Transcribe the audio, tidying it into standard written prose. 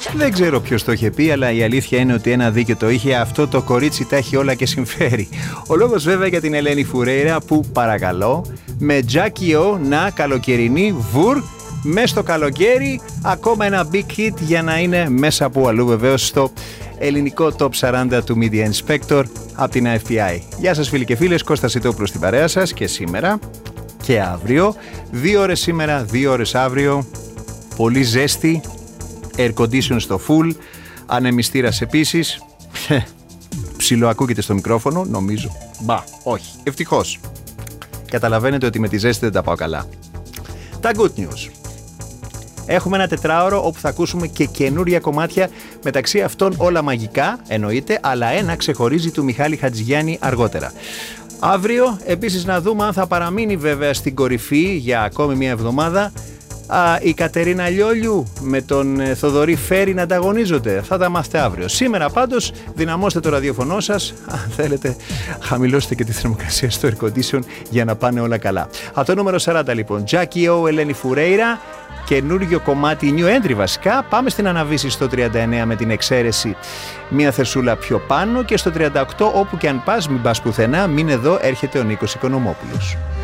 Δεν ξέρω ποιος το είχε πει, αλλά η αλήθεια είναι ότι ένα δίκιο το είχε. Αυτό το κορίτσι τα έχει όλα και συμφέρει. Ο λόγος βέβαια για την Ελένη Φουρέιρα που, παρακαλώ, με Jackie O να καλοκαιρινή βουρ μέσα στο καλοκαίρι, ακόμα ένα big hit για να είναι μέσα από αλλού βεβαίως στο ελληνικό top 40 του Media Inspector από την FPI. Γεια σας φίλοι και φίλες, Κώστας Ιτόπουλος στην παρέα σας και σήμερα και αύριο. 2 ώρες σήμερα, 2 ώρες αύριο. Πολύ ζέστη, air condition στο full, ανεμιστήρας επίσης. Ψιλοακούγεται στο μικρόφωνο, νομίζω. Μπα, όχι, ευτυχώς. Καταλαβαίνετε ότι με τη ζέστη δεν τα πάω καλά. Τα good news. Έχουμε ένα τετράωρο όπου θα ακούσουμε και καινούρια κομμάτια, μεταξύ αυτών όλα μαγικά, εννοείται, αλλά ένα ξεχωρίζει του Μιχάλη Χατζηγιάννη αργότερα. Αύριο επίσης να δούμε αν θα παραμείνει βέβαια στην κορυφή για ακόμη μια εβδομάδα η Κατερίνα Λιόλιου με τον Θοδωρή Φέρη να ανταγωνίζονται. Αυτά τα μάθετε αύριο. Σήμερα πάντως δυναμώστε το ραδιοφωνό σας. Αν θέλετε χαμηλώστε και τη θερμοκρασία στο air condition για να πάνε όλα καλά. Από το νούμερο 40 λοιπόν, Jackie O, Ελένη Φουρέιρα. Καινούργιο κομμάτι new entry βασικά. Πάμε στην Αναβίση στο 39 με την εξαίρεση μία θεσούλα πιο πάνω και στο 38 όπου και αν πας μην πας πουθενά, μην εδώ έρχεται ο Νίκος Οικονομόπουλος.